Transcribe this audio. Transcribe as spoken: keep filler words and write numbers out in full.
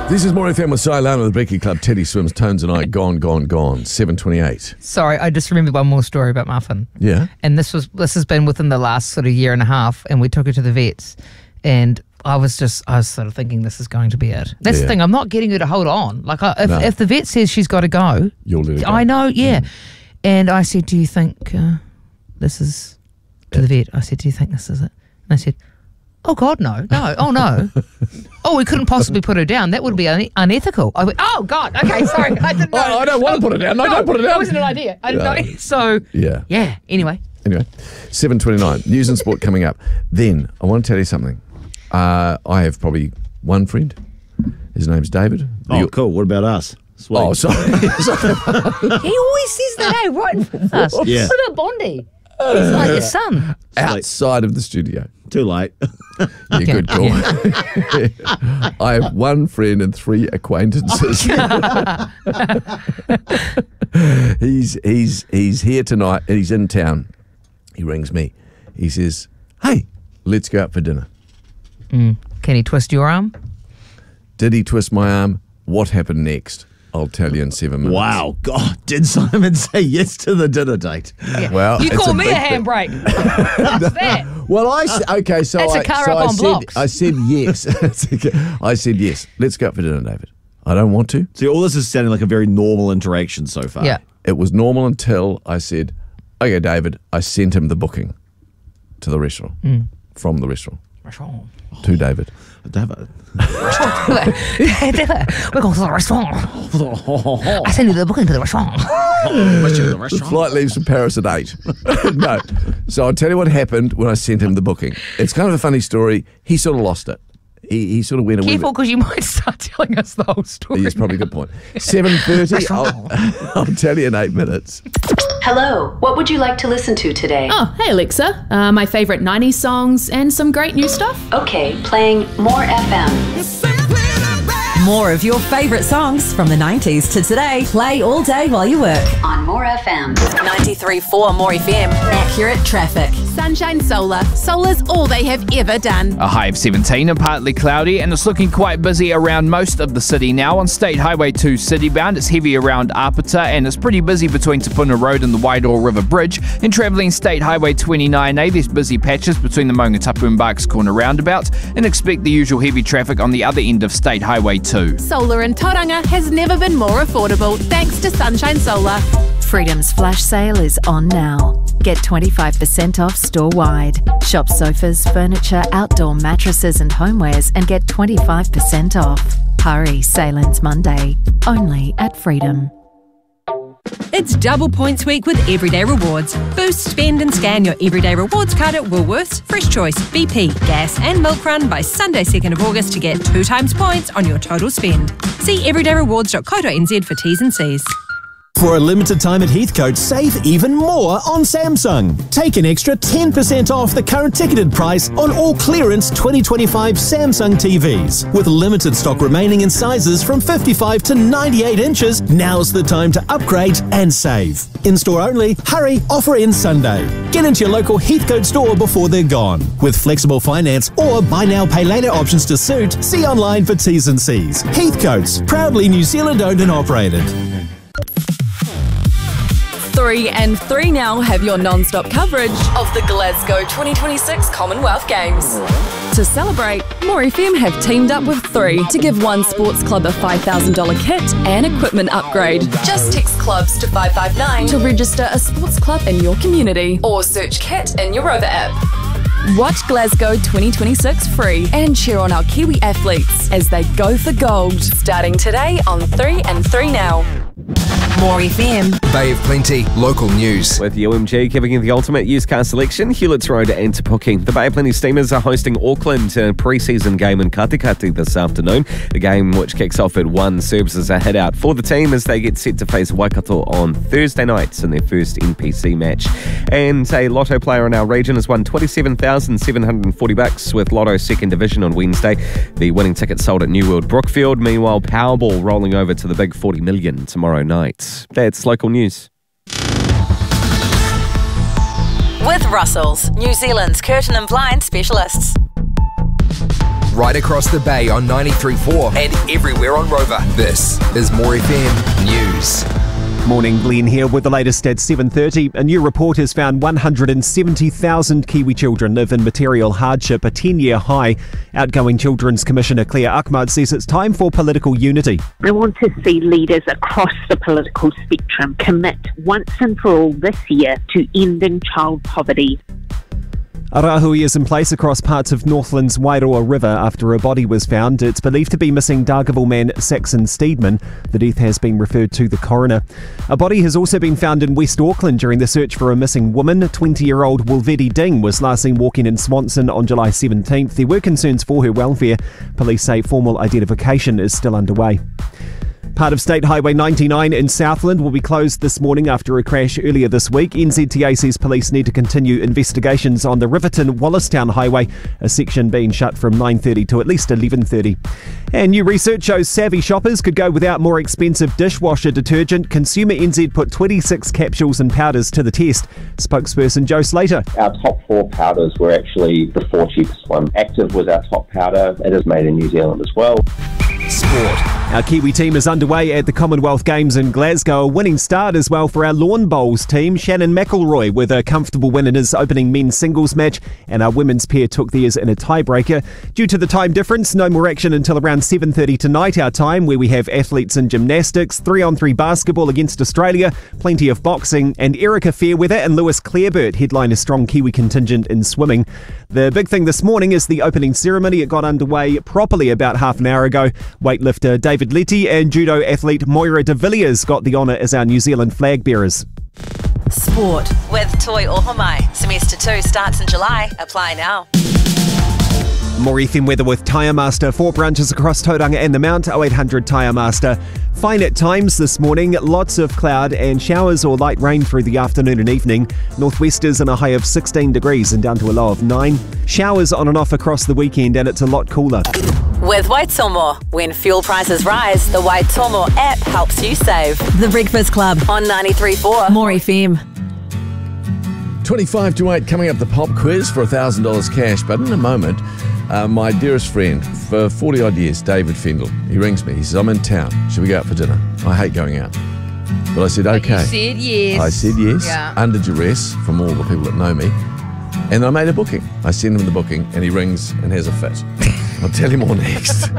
This is More F M with Si Lana of the Breaky Club. Teddy Swims, Tones and I, gone, gone, gone. seven twenty-eight. Sorry, I just remembered one more story about Muffin. Yeah? And this was this has been within the last sort of year and a half, and we took her to the vets, and I was just, I was sort of thinking this is going to be it. That's Yeah. the thing, I'm not getting her to hold on. Like, I, if, No. if the vet says she's got to go, You'll let it go. I know, yeah. And I said, do you think uh, this is, to the vet, I said, do you think this is it? And I said, oh, God, no, no, oh, no. Oh, we couldn't possibly put her down. That would be un- unethical. I went, oh, God, okay, sorry. I didn't know. I, I don't want to put it down. No, don't put it down. That wasn't an idea. I didn't No. know. So, Yeah. yeah, anyway. Anyway, seven twenty-nine. News and sport coming up. Then, I want to tell you something. Uh, I have probably one friend. His name's David. Oh, You- cool. What about us? Sweet. Oh, sorry. Sorry. He always says that, eh? Right in front of us. Yeah. What about Bondi? He's like your son. Outside of the studio. Too late. Yeah, good call. I have one friend and three acquaintances. he's he's he's here tonight and he's in town. He rings me. He says, "Hey, let's go out for dinner." Mm. Can he twist your arm? Did he twist my arm? What happened next? I'll tell you in seven minutes. Wow. God, did Simon say yes to the dinner date? Yeah. Well, you it's call a me big a thing. handbrake. What's that? Well, I s- okay, so That's a I, car so up I on said blocks. I said yes. I said yes. Let's go out for dinner, David. I don't want to. See, all this is sounding like a very normal interaction so far. Yeah. It was normal until I said, "Okay, David." I sent him the booking to the restaurant from the restaurant to David. David. We're going to the restaurant. I sent you the booking to the restaurant. The flight leaves from Paris at eight. No. So I'll tell you what happened when I sent him the booking. It's kind of a funny story. He sort of lost it. He, he sort of went away. Careful, because you might start telling us the whole story. He's probably a good point. seven thirty. I'll, I'll tell you in eight minutes. Hello, what would you like to listen to today? Oh, hey Alexa. Uh, my favourite nineties songs and some great new stuff. Okay, playing More F M. More of your favourite songs from the nineties to today. Play all day while you work. On More F M. ninety-three point four More F M. Accurate traffic. Sunshine Solar. Solar's all they have ever done. A high of seventeen and partly cloudy, and it's looking quite busy around most of the city now. On State Highway two citybound, it's heavy around Apata, and it's pretty busy between Tapuna Road and the Waidoa River Bridge. In travelling State Highway twenty-nine A, there's busy patches between the Maungatapu and Barks Corner roundabout, and expect the usual heavy traffic on the other end of State Highway two. Solar in Tauranga has never been more affordable thanks to Sunshine Solar. Freedom's flash sale is on now. Get twenty-five percent off store-wide. Shop sofas, furniture, outdoor mattresses and homewares and get twenty-five percent off. Hurry, sale ends Monday. Only at Freedom. It's double points week with Everyday Rewards. Boost, spend and scan your Everyday Rewards card at Woolworths, Fresh Choice, B P, Gas and Milk Run by Sunday second of August to get two times points on your total spend. See everyday rewards dot co dot n z for T's and C's. For a limited time at Heathcote, save even more on Samsung. Take an extra ten percent off the current ticketed price on all clearance twenty twenty-five Samsung T Vs. With limited stock remaining in sizes from fifty-five to ninety-eight inches, now's the time to upgrade and save. In-store only, hurry, offer ends Sunday. Get into your local Heathcote store before they're gone. With flexible finance or buy now, pay later options to suit, see online for T's and C's. Heathcote's, proudly New Zealand owned and operated. Three and three now have your non-stop coverage of the Glasgow twenty twenty-six Commonwealth Games. To celebrate, More F M have teamed up with Three to give one sports club a five thousand dollars kit and equipment upgrade. Just text clubs to five five nine to register a sports club in your community or search kit in your Rover app. Watch Glasgow twenty twenty-six free and cheer on our Kiwi athletes as they go for gold, starting today on Three and Three Now. More F M. Bay of Plenty, local news. With U M G giving the ultimate used car selection, Hewlett's Road and Te Puke. The Bay of Plenty Steamers are hosting Auckland in a pre-season game in Katikati this afternoon. The game, which kicks off at one, serves as a hit out for the team as they get set to face Waikato on Thursday nights in their first N P C match. And a Lotto player in our region has won twenty-seven thousand seven hundred forty bucks with Lotto's second division on Wednesday. The winning ticket sold at New World Brookfield. Meanwhile, Powerball rolling over to the big forty million tomorrow night. That's local news. With Russell's, New Zealand's curtain and blind specialists. right across the bay on ninety-three point four and everywhere on Rover. This is More F M News. Morning, Glenn here with the latest at seven thirty. A new report has found one hundred seventy thousand Kiwi children live in material hardship, a ten-year high. Outgoing Children's Commissioner Claire Ahmad says it's time for political unity. I want to see leaders across the political spectrum commit once and for all this year to ending child poverty. A rahui is in place across parts of Northland's Wairoa River after a body was found. It's believed to be missing Dargaville man Saxon Steedman. The death has been referred to the coroner. A body has also been found in West Auckland during the search for a missing woman. twenty-year-old Wolvedi Ding was last seen walking in Swanson on July seventeenth. There were concerns for her welfare. Police say formal identification is still underway. Part of State Highway ninety-nine in Southland will be closed this morning after a crash earlier this week. N Z T A says police need to continue investigations on the Riverton-Wallacestown Highway, a section being shut from nine thirty to at least eleven thirty. And new research shows savvy shoppers could go without more expensive dishwasher detergent. Consumer N Z put twenty-six capsules and powders to the test. Spokesperson Joe Slater. Our top four powders were actually the four cheapest one. Active was our top powder. It is made in New Zealand as well. Sport. Our Kiwi team is underway at the Commonwealth Games in Glasgow. A winning start as well for our lawn bowls team. Shannon McElroy with a comfortable win in his opening men's singles match, and our women's pair took theirs in a tiebreaker. Due to the time difference, no more action until around seven thirty tonight our time, where we have athletes in gymnastics, three-on-three basketball against Australia, plenty of boxing, and Erica Fairweather and Lewis Clareburt headline a strong Kiwi contingent in swimming. The big thing this morning is the opening ceremony. It got underway properly about half an hour ago. Weightlifter David Letty and judo athlete Moira de Villiers got the honour as our New Zealand flag bearers. Sport with Toi Ohomai. Semester two starts in July. Apply now. More F M weather with Tyre Master. Four branches across Tauranga and the Mount. oh eight hundred Tyre Master. Fine at times this morning. Lots of cloud and showers or light rain through the afternoon and evening. Northwesters in a high of sixteen degrees and down to a low of nine. Showers on and off across the weekend, and it's a lot cooler. With Waitomo. When fuel prices rise, the Waitomo app helps you save. The Breakfast Club on ninety-three point four. More F M. twenty-five to eight coming up, the pop quiz for one thousand dollars cash. But in a moment, uh, my dearest friend for forty odd years, David Fendel, he rings me. He says, I'm in town. Should we go out for dinner? I hate going out. But I said, okay. But you said yes. I said yes, yeah. under duress from all the people that know me. And I made a booking. I send him the booking and he rings and has a fit. I'll tell him all next.